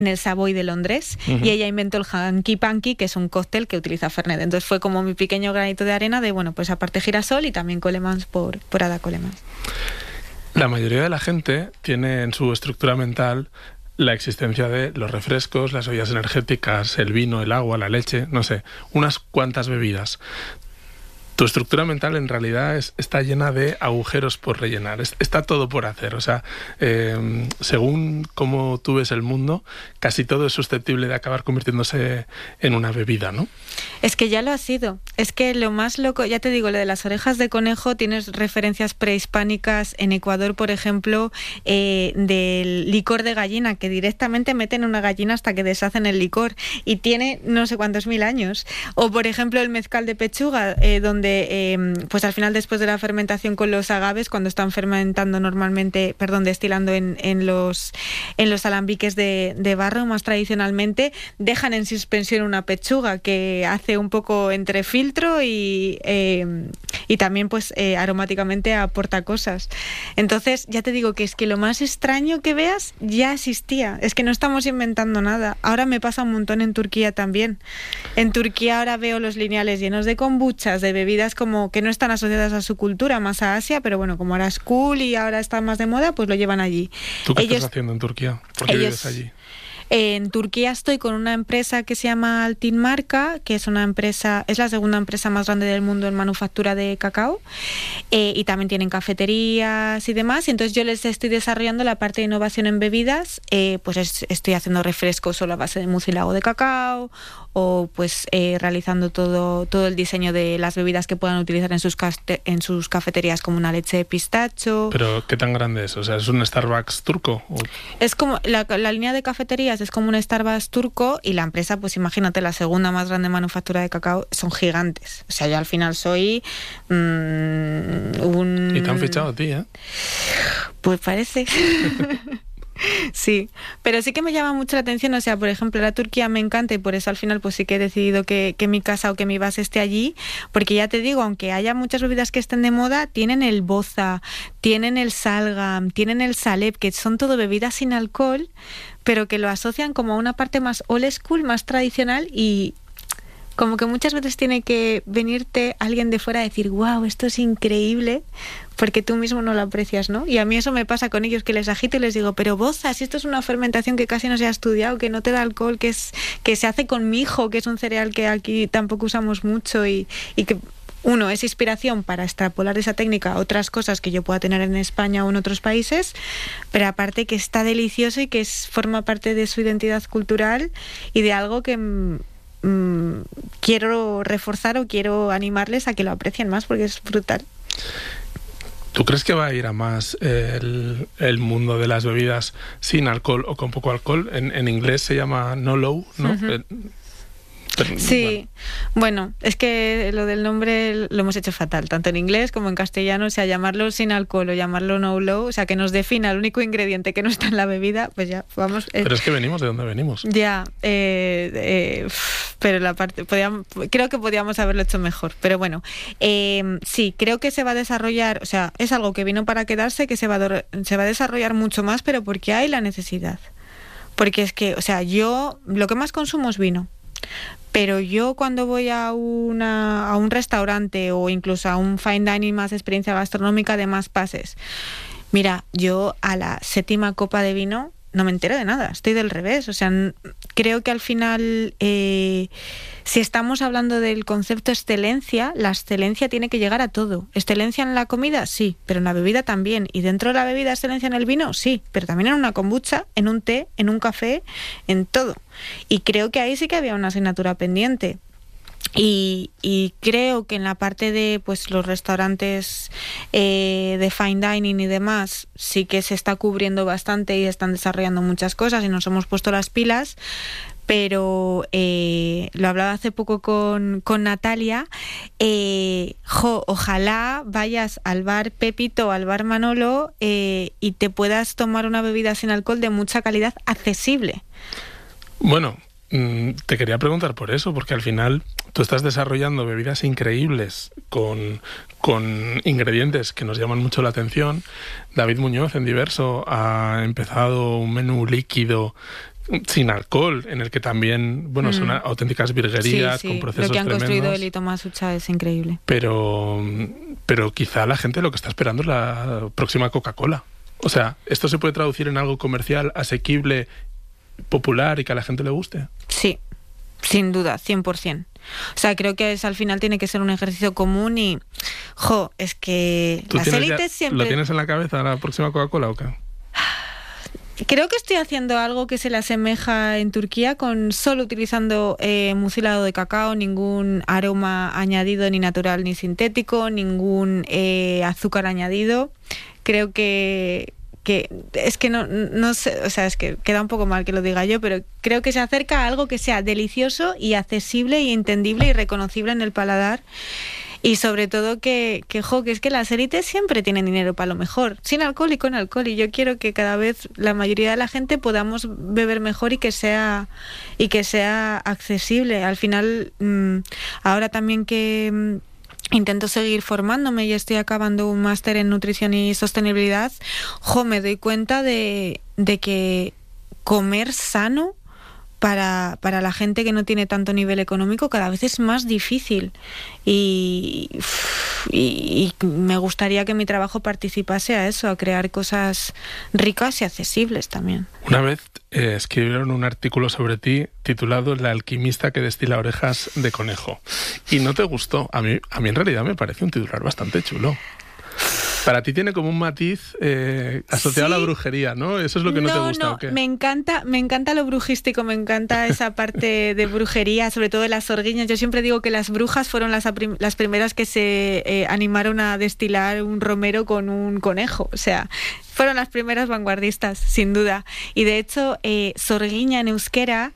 en el Savoy de Londres, y ella inventó el Hanky Panky, que es un cóctel que utiliza Fernet. Entonces fue como mi pequeño granito de arena de, bueno, pues aparte girasol y también Colemans por Ada Colemans. La mayoría de la gente tiene en su estructura mental la existencia de los refrescos, las bebidas energéticas, el vino, el agua, la leche, no sé, unas cuantas bebidas. Tu estructura mental en realidad está llena de agujeros por rellenar, está todo por hacer. O sea, según cómo tú ves el mundo, casi todo es susceptible de acabar convirtiéndose en una bebida, ¿no? Es que ya lo ha sido. Es que lo más loco, ya te digo, lo de las orejas de conejo, tienes referencias prehispánicas en Ecuador, por ejemplo, del licor de gallina, que directamente meten una gallina hasta que deshacen el licor, y tiene no sé cuántos mil años. O, por ejemplo, el mezcal de pechuga, donde pues al final, después de la fermentación con los agaves, cuando están fermentando normalmente, destilando en los alambiques de barro, más tradicionalmente, dejan en suspensión una pechuga que hace un poco entre filtro y también pues aromáticamente aporta cosas. Entonces, ya te digo que es que lo más extraño que veas ya existía. Es que no estamos inventando nada. Ahora me pasa un montón en Turquía también. En Turquía ahora veo los lineales llenos de kombuchas, de bebidas como que no están asociadas a su cultura, más a Asia, pero bueno, como ahora es cool y ahora está más de moda, pues lo llevan allí. ¿Tú qué estás haciendo en Turquía? ¿Por qué vives allí? En Turquía estoy con una empresa que se llama Altin Marka, que es la segunda empresa más grande del mundo en manufactura de cacao, y también tienen cafeterías y demás. Y entonces yo les estoy desarrollando la parte de innovación en bebidas, estoy haciendo refrescos solo a base de mucílago de cacao, o pues realizando todo el diseño de las bebidas que puedan utilizar en sus cafeterías, como una leche de pistacho. ¿Pero qué tan grande es? O sea, ¿es un Starbucks turco? Es como la línea de cafeterías es como un Starbucks turco, y la empresa, pues imagínate, la segunda más grande manufactura de cacao, son gigantes. O sea, yo al final soy Y te han fichado a ti, ¿eh? Pues parece. Sí, pero sí que me llama mucho la atención. O sea, por ejemplo, la Turquía me encanta, y por eso al final pues sí que he decidido que mi casa o que mi base esté allí, porque ya te digo, aunque haya muchas bebidas que estén de moda, tienen el boza, tienen el salgam, tienen el salep, que son todo bebidas sin alcohol, pero que lo asocian como a una parte más old school, más tradicional, y como que muchas veces tiene que venirte alguien de fuera a decir, wow, esto es increíble, porque tú mismo no lo aprecias, ¿no? Y a mí eso me pasa con ellos, que les agito y les digo, pero boza, si esto es una fermentación que casi no se ha estudiado, que no te da alcohol, que se hace con mijo, que es un cereal que aquí tampoco usamos mucho, y que uno es inspiración para extrapolar esa técnica a otras cosas que yo pueda tener en España o en otros países, pero aparte que está delicioso y que forma parte de su identidad cultural y de algo que quiero reforzar o quiero animarles a que lo aprecien más, porque es brutal. ¿Tú crees que va a ir a más el mundo de las bebidas sin alcohol o con poco alcohol? En inglés se llama no low, ¿no? Uh-huh. Sí, bueno, es que lo del nombre lo hemos hecho fatal, tanto en inglés como en castellano. O sea, llamarlo sin alcohol o llamarlo no low, o sea, que nos defina el único ingrediente que no está en la bebida, pues ya, vamos. Pero es que venimos de donde venimos. Ya, pero la parte, creo que podíamos haberlo hecho mejor, pero bueno, sí, creo que se va a desarrollar, o sea, es algo que vino para quedarse, que se va a desarrollar mucho más, pero porque hay la necesidad. Porque es que, o sea, yo lo que más consumo es vino. Pero yo cuando voy a un restaurante o incluso a un fine dining, más experiencia gastronómica de más pases, mira, yo a la 7ª copa de vino no me entero de nada, estoy del revés. O sea, creo que al final, si estamos hablando del concepto excelencia, la excelencia tiene que llegar a todo. ¿Excelencia en la comida? Sí, pero en la bebida también. Y dentro de la bebida, excelencia en el vino, sí, pero también en una kombucha, en un té, en un café, en todo. Y creo que ahí sí que había una asignatura pendiente. Y creo que en la parte de pues los restaurantes de fine dining y demás sí que se está cubriendo bastante y están desarrollando muchas cosas y nos hemos puesto las pilas, pero lo hablaba hace poco con Natalia, ojalá vayas al bar Pepito o al bar Manolo y te puedas tomar una bebida sin alcohol de mucha calidad accesible. Bueno, te quería preguntar por eso, porque al final tú estás desarrollando bebidas increíbles con ingredientes que nos llaman mucho la atención. David Muñoz en Diverso ha empezado un menú líquido sin alcohol, en el que también, bueno, son auténticas virguerías, con procesos tremendos. Lo que han construido él y Tomás Ucha es increíble. Pero quizá la gente lo que está esperando es la próxima Coca-Cola. O sea, ¿esto se puede traducir en algo comercial, asequible, popular y que a la gente le guste? Sí, sin duda, 100%. O sea, creo que al final tiene que ser un ejercicio común y, es que las élites siempre... ¿Lo tienes en la cabeza la próxima Coca-Cola o qué? Creo que estoy haciendo algo que se le asemeja en Turquía, con solo utilizando mucilado de cacao, ningún aroma añadido ni natural ni sintético, ningún azúcar añadido. Creo que es que no sé, o sea, es que queda un poco mal que lo diga yo, pero creo que se acerca a algo que sea delicioso y accesible y entendible y reconocible en el paladar. Y sobre todo que es que las élites siempre tienen dinero para lo mejor, sin alcohol y con alcohol. Y yo quiero que cada vez la mayoría de la gente podamos beber mejor y que sea accesible. Al final, ahora también que intento seguir formándome y estoy acabando un máster en nutrición y sostenibilidad, me doy cuenta de que comer sano para la gente que no tiene tanto nivel económico cada vez es más difícil y me gustaría que mi trabajo participase a eso, a crear cosas ricas y accesibles también. Una vez escribieron un artículo sobre ti titulado La alquimista que destila orejas de conejo y no te gustó. A mí en realidad me parece un titular bastante chulo. Para ti tiene como un matiz asociado a la brujería, ¿no? ¿Eso es lo que no te gusta? No, ¿o qué? me encanta lo brujístico, me encanta esa parte de brujería, sobre todo de las sorguiñas. Yo siempre digo que las brujas fueron las primeras que se animaron a destilar un romero con un conejo. O sea, fueron las primeras vanguardistas, sin duda. Y de hecho, sorguiña en euskera...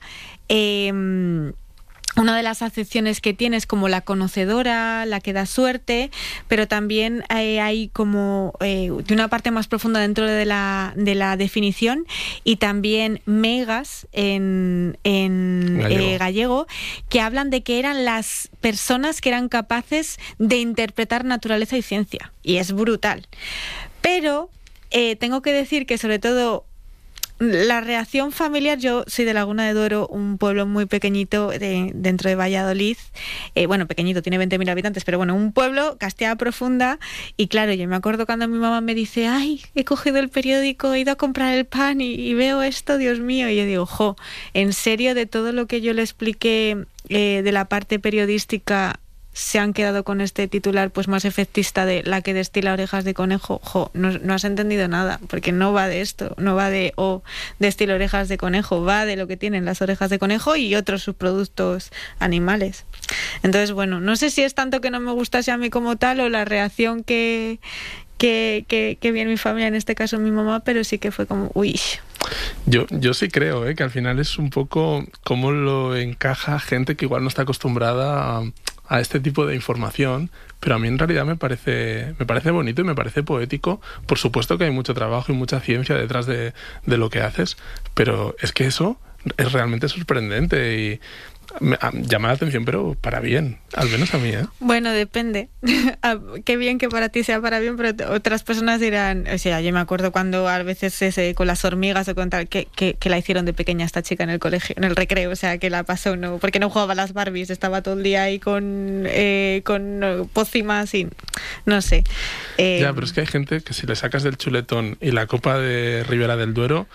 una de las acepciones que tiene es como la conocedora, la que da suerte, pero también hay como de una parte más profunda dentro de la definición, y también megas en gallego, que hablan de que eran las personas que eran capaces de interpretar naturaleza y ciencia, y es brutal. Pero tengo que decir que sobre todo la reacción familiar, yo soy de Laguna de Duero, un pueblo muy pequeñito dentro de Valladolid, pequeñito, tiene 20.000 habitantes, pero bueno, un pueblo, Castilla Profunda, y claro, yo me acuerdo cuando mi mamá me dice, ay, he cogido el periódico, he ido a comprar el pan y veo esto, Dios mío, y yo digo, en serio, de todo lo que yo le expliqué de la parte periodística, se han quedado con este titular pues más efectista de la que destila orejas de conejo. No has entendido nada, porque no va de esto, no va de destila orejas de conejo, va de lo que tienen las orejas de conejo y otros subproductos animales. Entonces, bueno, no sé si es tanto que no me gustase a mí como tal o la reacción que viene mi familia, en este caso mi mamá, pero sí que fue como, uy. Yo sí creo que al final es un poco cómo lo encaja gente que igual no está acostumbrada a este tipo de información, pero a mí en realidad me parece bonito y me parece poético. Por supuesto que hay mucho trabajo y mucha ciencia detrás de lo que haces, pero es que eso es realmente sorprendente y me llama la atención, pero para bien, al menos a mí, ¿eh? Bueno, depende. Qué bien que para ti sea para bien, pero otras personas dirán, o sea, yo me acuerdo cuando a veces con las hormigas o con tal, que la hicieron de pequeña esta chica en el colegio, en el recreo, o sea, que la pasó, no, porque no jugaba a las Barbies, estaba todo el día ahí con pócimas y no sé. Ya, pero es que hay gente que si le sacas del chuletón y la copa de Ribera del Duero,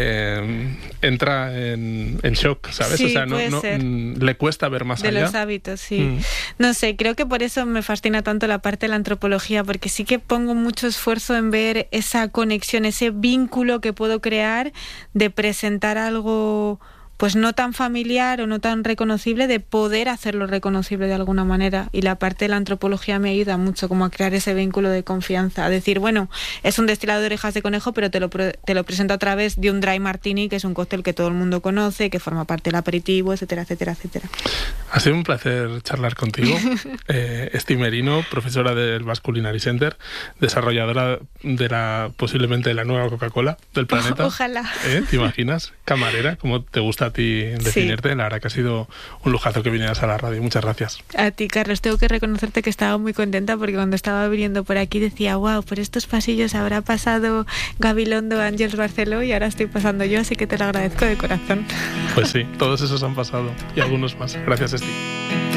entra en shock, ¿sabes? Sí, o sea, no le cuesta ver más allá. De los hábitos, sí. No sé, creo que por eso me fascina tanto la parte de la antropología, porque sí que pongo mucho esfuerzo en ver esa conexión, ese vínculo que puedo crear de presentar algo pues no tan familiar o no tan reconocible, de poder hacerlo reconocible de alguna manera. Y la parte de la antropología me ayuda mucho como a crear ese vínculo de confianza, a decir, bueno, es un destilado de orejas de conejo, pero te lo presento a través de un dry martini, que es un cóctel que todo el mundo conoce, que forma parte del aperitivo, etcétera, etcétera, etcétera. Ha sido un placer charlar contigo. Esti Merino, profesora del Basque Culinary Center, desarrolladora de posiblemente de la nueva Coca-Cola del planeta. Ojalá. ¿Te imaginas? Camarera, como te gusta a ti. ti definirte. La verdad que ha sido un lujazo que vinieras a la radio. Muchas gracias. A ti, Carlos, tengo que reconocerte que estaba muy contenta porque cuando estaba viniendo por aquí decía, wow, por estos pasillos habrá pasado Gabilondo, Àngels Barceló y ahora estoy pasando yo, así que te lo agradezco de corazón. Pues sí, todos esos han pasado y algunos más. Gracias, Esti.